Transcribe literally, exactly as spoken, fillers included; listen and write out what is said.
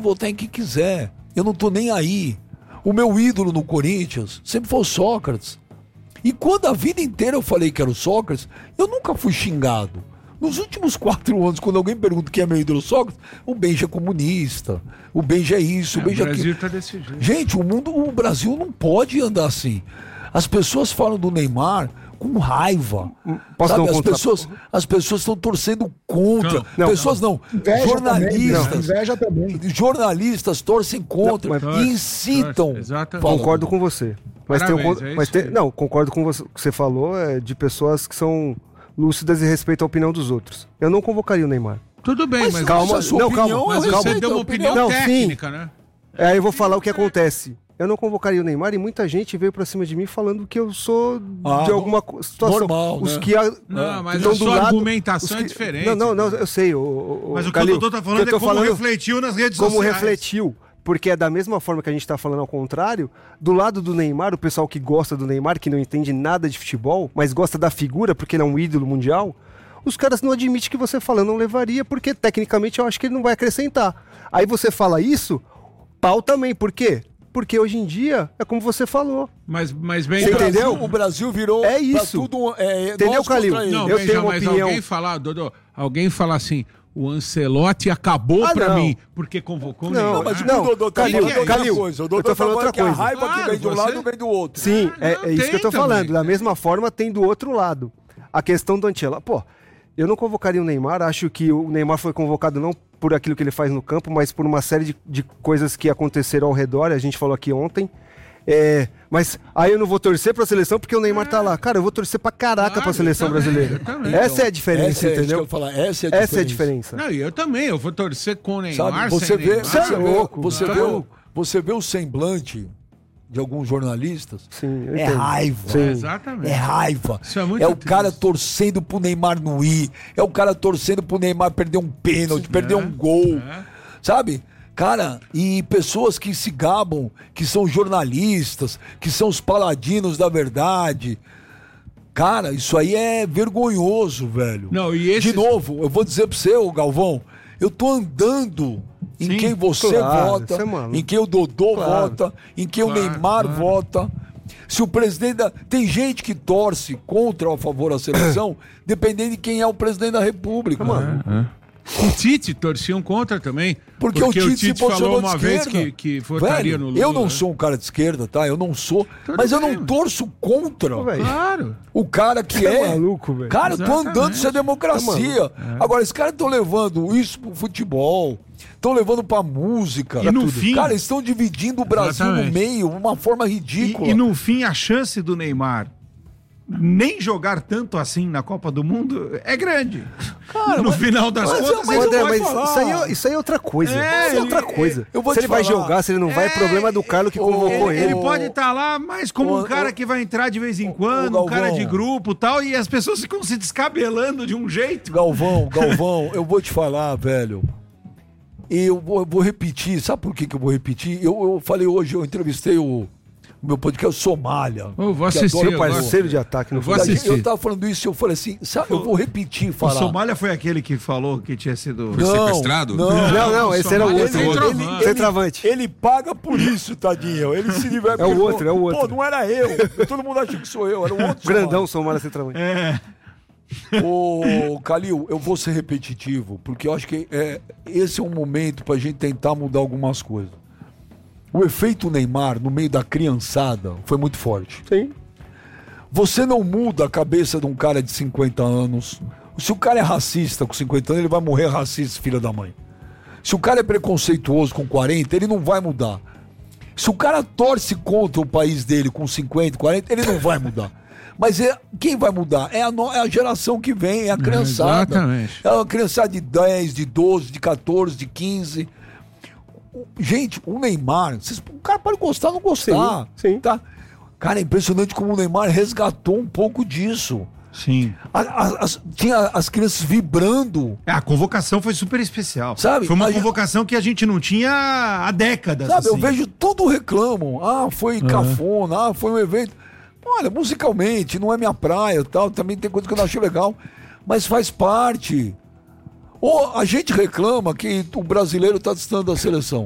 votar em quem quiser. Eu não tô nem aí. O meu ídolo no Corinthians sempre foi o Sócrates. E quando a vida inteira eu falei que era o Sócrates, eu nunca fui xingado. Nos últimos quatro anos, quando alguém pergunta quem é meu ídolo Sócrates, o Benja é comunista, o Benja é isso, É, o Benja é o Brasil aquilo. tá desse jeito. Gente, o mundo, o Brasil não pode andar assim. As pessoas falam do Neymar com raiva. Posso Sabe? dar um As contra- pessoas, as pessoas estão torcendo contra. Não. pessoas não, Inveja jornalistas. também, inveja também. Jornalistas torcem contra Não, mas- e incitam. Torce, exatamente. Fala, Concordo Dudu. com você. Mas tem um, Parabéns, con- é mas isso tem, aí. não, concordo com você, o que você falou, é de pessoas que são lúcidas e respeitam a opinião dos outros. Eu não convocaria o Neymar. Tudo bem, Mas mas, calma, a sua não, opinião, calma, mas eu você respeito deu a uma opinião Não, sim. técnica, né? Aí eu vou falar o que acontece. Eu não convocaria o Neymar e muita gente veio pra cima de mim falando que eu sou Ah, de alguma co- situação. normal, Os né? que a, Não, mas estão a do sua lado- argumentação os é que- diferente. Não, não, não, eu sei. O, o, Mas o que Calil, o doutor tá falando que eu é tô como refletiu nas redes como sociais. refletiu. Porque é da mesma forma que a gente está falando ao contrário, do lado do Neymar, o pessoal que gosta do Neymar, que não entende nada de futebol, mas gosta da figura, porque ele é um ídolo mundial, os caras não admitem que você fala, eu não levaria, porque tecnicamente eu acho que ele não vai acrescentar. Aí você fala isso, pau também, por quê? Porque hoje em dia, é como você falou. Mas, mas bem, Você O Brasil- entendeu? O Brasil virou É pra isso. tudo, é, Entendeu, nós contra Calil? ele. Não, Eu veja, tenho uma mas opinião. alguém falar, Dodô, alguém falar assim, o Ancelotti acabou Ah, pra não. mim, porque convocou o Não, Neymar. Não, mas Não, o Dodô tá Calil, falando outra Calil, coisa. O eu Dodô tô tá falando falando outra que a coisa. raiva Claro, que vem de um você- lado vem do outro. Sim, Ah, é, não, é isso tem que eu tô também. falando. Da mesma forma, tem do outro lado. A questão do Ancelotti. Pô, eu não convocaria o Neymar. Acho que o Neymar foi convocado não por aquilo que ele faz no campo, mas por uma série de, de coisas que aconteceram ao redor. A gente falou aqui ontem. É, mas aí eu não vou torcer pra seleção porque o Neymar tá lá. Cara, eu vou torcer pra caraca Claro, pra seleção eu também, brasileira. eu também. Essa é a diferença, Essa é, isso que entendeu? eu ia falar, essa é a diferença. Essa é a diferença. Não, e eu também, eu vou torcer com o Neymar, Sabe, você sem vê, Neymar. você, Você é vê, louco, você, tá vê, o- louco. você vê o semblante de alguns jornalistas, Sim, eu é entendo. raiva. Sim. Exatamente. É raiva. Isso é muito o triste. cara torcendo pro Neymar não ir. É o cara torcendo pro Neymar perder um pênalti, perder É, um gol. é. Sabe? Cara, e pessoas que se gabam, que são jornalistas, que são os paladinos da verdade. Cara, isso aí é vergonhoso, velho. Não, e esse- De novo, eu vou dizer pra você, ô Galvão, eu tô andando em Sim, quem você claro, vota, você é maluco. em quem o Dodô Claro. vota, em quem Claro, o Neymar claro. vota. Se o presidente da... Tem gente que torce contra ou a favor da seleção, dependendo de quem é o presidente da República. O Tite torciam contra também. Porque, o Tite, se posicionou falou uma de vez esquerda. que, que votaria Velho, no Lula. eu não sou um cara de esquerda, tá? Eu não sou. Tudo mas eu bem, não mano. torço contra velho. Claro. o cara que Você é é. maluco, velho. Cara, eu tô Exatamente. andando, isso é democracia. Tá Agora, esses caras estão levando isso pro futebol, estão levando pra música. E no tudo. fim- Cara, eles estão dividindo o Brasil Exatamente. no meio, uma forma E, ridícula. e no fim, a chance do Neymar nem jogar tanto assim na Copa do Mundo é grande. Cara, no mas- final das mas- contas, mas ele André, eu vai mas falar. isso aí, é, isso aí é outra coisa. É, isso é outra ele- coisa. eu vou se te ele vai falar. jogar, se ele não vai, é problema do Carlos que Ô, convocou Ele, ele. ele pode estar lá, mas como Ô, um cara ô, que vai entrar de vez em ô, quando, um cara Galvão. de grupo e tal, e as pessoas ficam se descabelando de um jeito. Galvão, Galvão, eu vou te falar, velho. E eu vou, eu vou repetir, sabe por que, que eu vou repetir? Eu, eu falei hoje, eu entrevistei o, o meu podcast Somália. Eu vou que assistir, adora eu o gosto. Parceiro de ataque no Eu vou futebol. assistir. Eu tava falando isso e eu falei assim, sabe, eu vou repetir e O falar. Somália foi aquele que falou que tinha sido... Não, sequestrado? Não, Não, não, esse era o Somália outro. é Ele, centroavante. ele, centroavante. Ele paga por isso, tadinho. Ele se diverte. É o porque, outro, pô, é o outro. Pô, não era eu. Todo mundo acha que sou eu, era o outro. Grandão, Somália centroavante. É, Ô, Calil, eu vou ser repetitivo, porque eu acho que é, esse é um momento pra gente tentar mudar algumas coisas. O efeito Neymar no meio da criançada foi muito forte. Sim. Você não muda a cabeça de um cara de cinquenta anos. Se o cara é racista com cinquenta anos, ele vai morrer racista, filha da mãe. Se o cara é preconceituoso com quarenta, ele não vai mudar. Se o cara torce contra o país dele com cinquenta, quarenta, ele não vai mudar. Mas é, quem vai mudar? É a, no- é a geração que vem, é a criançada. Exatamente. É a criançada de dez, de doze, de catorze, de quinze. O- Gente, o Neymar, vocês- o cara pode gostar ou não gostar. Sim, sim. Tá? Cara, é impressionante como o Neymar resgatou um pouco disso. sim. A- a- as- tinha as crianças vibrando. É, a convocação foi super especial. Sabe, Foi uma a gente- convocação que a gente não tinha há décadas. Sabe, eu assim. vejo tudo reclamam. Ah, foi cafona, ah, foi um evento. Olha, musicalmente, não é minha praia e tal. Também tem coisa que eu não acho legal. Mas faz parte. Ou a gente reclama que o brasileiro está distante da seleção.